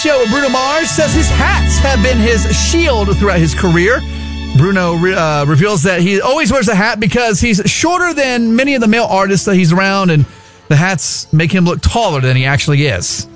Show Bruno Mars says his hats have been his shield throughout his career. Bruno reveals that he always wears a hat because he's shorter than many of the male artists that he's around, and the hats make him look taller than he actually is.